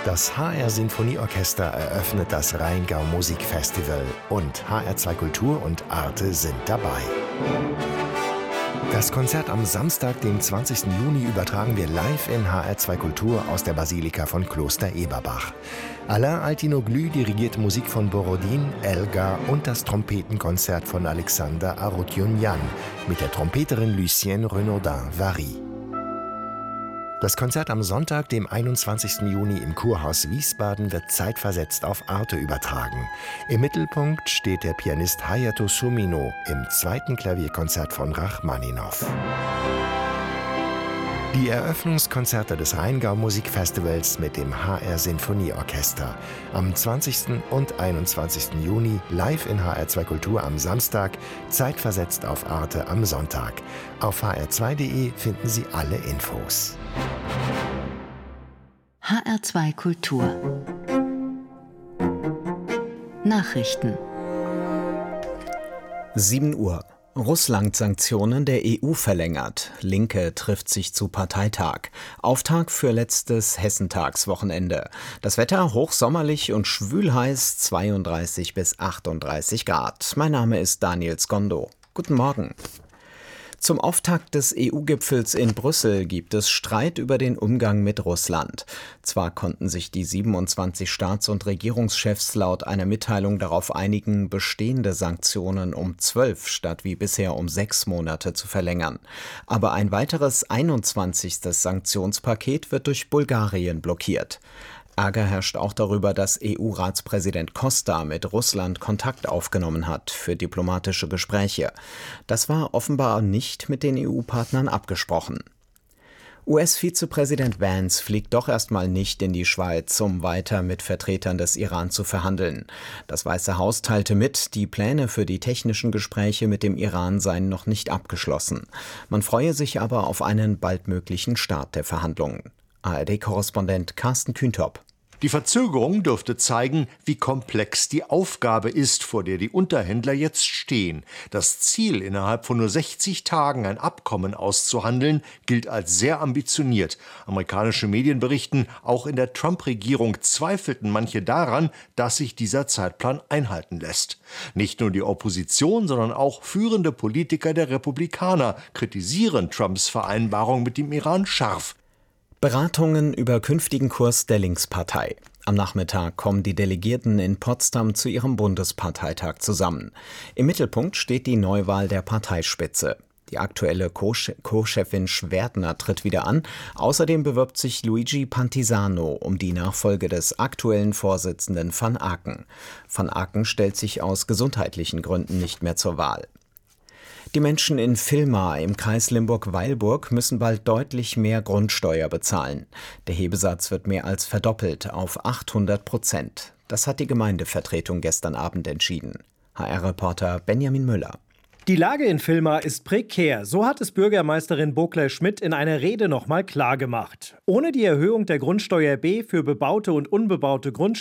Das HR Sinfonieorchester eröffnet das Rheingau Musikfestival und HR2 Kultur und Arte sind dabei. Das Konzert am Samstag, dem 20. Juni, übertragen wir live in HR2 Kultur aus der Basilika von Kloster Eberbach. Alain Altinoglu dirigiert Musik von Borodin, Elgar und das Trompetenkonzert von Alexander Arutjunjan mit der Trompeterin Lucienne Renaudin-Vary. Das Konzert am Sonntag, dem 21. Juni im Kurhaus Wiesbaden, wird zeitversetzt auf Arte übertragen. Im Mittelpunkt steht der Pianist Hayato Sumino im zweiten Klavierkonzert von Rachmaninow. Die Eröffnungskonzerte des Rheingau Musikfestivals mit dem HR Sinfonieorchester. Am 20. und 21. Juni live in HR2 Kultur am Samstag, zeitversetzt auf Arte am Sonntag. Auf hr2.de finden Sie alle Infos. HR2 Kultur Nachrichten 7 Uhr. Russland-Sanktionen der EU verlängert. Linke trifft sich zu Parteitag. Auftakt für letztes Hessentagswochenende. Das Wetter hochsommerlich und schwülheiß, 32 bis 38 Grad. Mein Name ist Daniel Skondo. Guten Morgen. Zum Auftakt des EU-Gipfels in Brüssel gibt es Streit über den Umgang mit Russland. Zwar konnten sich die 27 Staats- und Regierungschefs laut einer Mitteilung darauf einigen, bestehende Sanktionen um 12 statt wie bisher um 6 Monate zu verlängern. Aber ein weiteres 21. Sanktionspaket wird durch Bulgarien blockiert. Ärger herrscht auch darüber, dass EU-Ratspräsident Costa mit Russland Kontakt aufgenommen hat für diplomatische Gespräche. Das war offenbar nicht mit den EU-Partnern abgesprochen. US-Vizepräsident Vance fliegt doch erstmal nicht in die Schweiz, um weiter mit Vertretern des Iran zu verhandeln. Das Weiße Haus teilte mit, die Pläne für die technischen Gespräche mit dem Iran seien noch nicht abgeschlossen. Man freue sich aber auf einen bald möglichen Start der Verhandlungen. ARD-Korrespondent Carsten Kühntop. Die Verzögerung dürfte zeigen, wie komplex die Aufgabe ist, vor der die Unterhändler jetzt stehen. Das Ziel, innerhalb von nur 60 Tagen ein Abkommen auszuhandeln, gilt als sehr ambitioniert. Amerikanische Medien berichten, auch in der Trump-Regierung zweifelten manche daran, dass sich dieser Zeitplan einhalten lässt. Nicht nur die Opposition, sondern auch führende Politiker der Republikaner kritisieren Trumps Vereinbarung mit dem Iran scharf. Beratungen über künftigen Kurs der Linkspartei. Am Nachmittag kommen die Delegierten in Potsdam zu ihrem Bundesparteitag zusammen. Im Mittelpunkt steht die Neuwahl der Parteispitze. Die aktuelle Co-Chefin Schwerdner tritt wieder an. Außerdem bewirbt sich Luigi Pantisano um die Nachfolge des aktuellen Vorsitzenden Van Aken. Van Aken stellt sich aus gesundheitlichen Gründen nicht mehr zur Wahl. Die Menschen in Villmar im Kreis Limburg-Weilburg müssen bald deutlich mehr Grundsteuer bezahlen. Der Hebesatz wird mehr als verdoppelt auf 800%. Das hat die Gemeindevertretung gestern Abend entschieden. HR-Reporter Benjamin Müller. Die Lage in Villmar ist prekär, so hat es Bürgermeisterin Bokler-Schmidt in einer Rede nochmal klargemacht. Ohne die Erhöhung der Grundsteuer B für bebaute und unbebaute Grundstücke